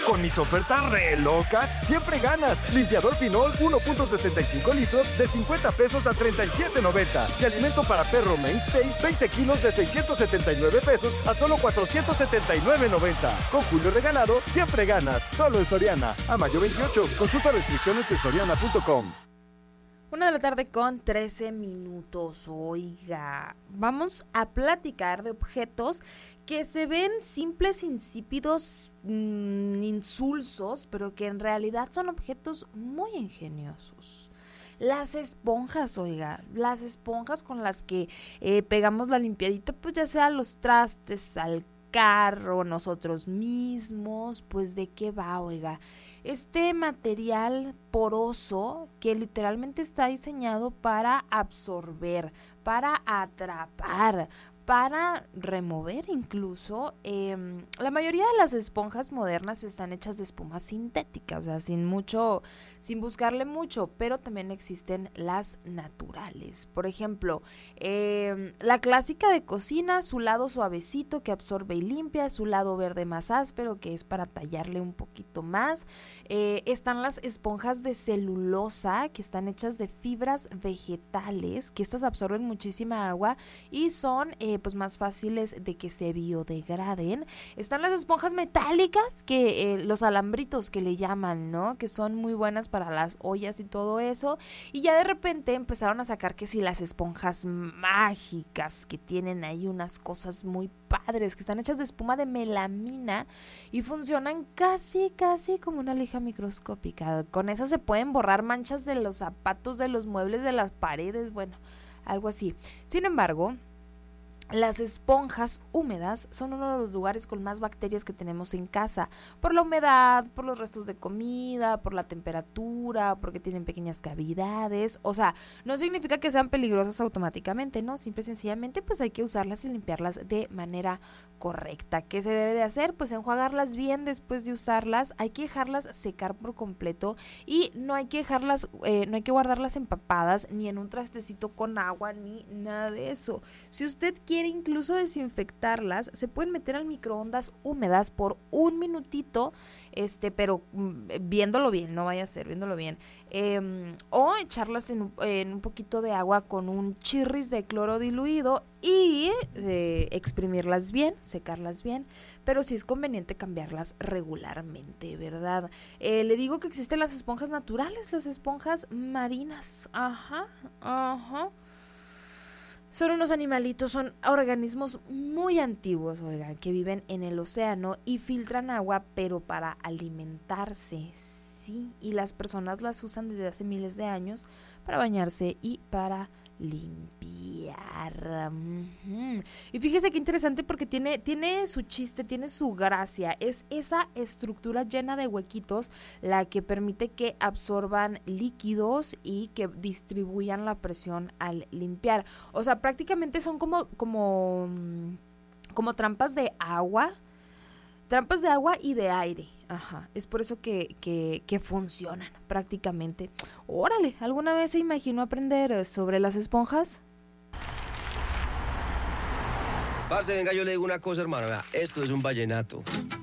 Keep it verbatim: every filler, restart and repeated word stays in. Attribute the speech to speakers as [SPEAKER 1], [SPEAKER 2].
[SPEAKER 1] Con mis ofertas re locas, siempre ganas. Limpiador Pinol uno punto sesenta y cinco litros de cincuenta pesos a treinta y siete noventa. Y alimento para perro Mainstay, veinte kilos de seiscientos setenta y nueve pesos a solo cuatrocientos setenta y nueve noventa. Con Julio Regalado, siempre ganas. Solo en Soriana. A mayo veintiocho. Consulta restricciones en soriana punto com.
[SPEAKER 2] Una de la tarde con trece minutos. Oiga, vamos a platicar de objetos que se ven simples, insípidos, mmm, insulsos, pero que en realidad son objetos muy ingeniosos. Las esponjas, oiga, las esponjas con las que eh, pegamos la limpiadita, pues ya sea los trastes, al carro, nosotros mismos, pues de qué va, oiga. Este material poroso que literalmente está diseñado para absorber, para atrapar, para remover incluso. Eh, la mayoría de las esponjas modernas están hechas de espuma sintética, o sea, sin mucho, sin buscarle mucho, pero también existen las naturales. Por ejemplo, eh, la clásica de cocina, su lado suavecito que absorbe y limpia, su lado verde más áspero que es para tallarle un poquito más. Eh, están las esponjas de celulosa que están hechas de fibras vegetales, que estas absorben muchísima agua y son eh, pues más fáciles de que se biodegraden. Están las esponjas metálicas, que eh, los alambritos que le llaman, ¿no? Que son muy buenas para las ollas y todo eso. Y ya de repente empezaron a sacar que si las esponjas mágicas, que tienen ahí unas cosas muy padres, que están hechas de espuma de melamina y funcionan casi, casi como una lija microscópica. Con esas se pueden borrar manchas de los zapatos, de los muebles, de las paredes, bueno, algo así. Sin embargo, las esponjas húmedas son uno de los lugares con más bacterias que tenemos en casa, por la humedad, por los restos de comida, por la temperatura, porque tienen pequeñas cavidades. O sea, no significa que sean peligrosas automáticamente, ¿no? Simple y sencillamente pues hay que usarlas y limpiarlas de manera correcta. ¿Qué se debe de hacer? Pues enjuagarlas bien después de usarlas, hay que dejarlas secar por completo y no hay que dejarlas, eh, no hay que guardarlas empapadas ni en un trastecito con agua ni nada de eso. Si usted quiere incluso desinfectarlas, se pueden meter al microondas húmedas por un minutito, este, pero mm, viéndolo bien, no vaya a ser, viéndolo bien, eh, o echarlas en un, en un poquito de agua con un chirris de cloro diluido y eh, exprimirlas bien, secarlas bien, pero sí es conveniente cambiarlas regularmente, ¿verdad? Eh, le digo que existen las esponjas naturales, las esponjas marinas, ajá, ajá. Son unos animalitos, son organismos muy antiguos, oigan, que viven en el océano y filtran agua, pero para alimentarse, sí, y las personas las usan desde hace miles de años para bañarse y para limpiar. Uh-huh. Y fíjese qué interesante porque tiene, tiene su chiste, tiene su gracia. Es esa estructura llena de huequitos la que permite que absorban líquidos y que distribuyan la presión al limpiar. O sea, prácticamente son como, como, como trampas de agua. Trampas de agua y de aire. Ajá, es por eso que, que, que funcionan prácticamente. Órale, ¿alguna vez se imaginó aprender sobre las esponjas?
[SPEAKER 3] Parce, venga, yo le digo una cosa, hermano. Vea, esto es un vallenato.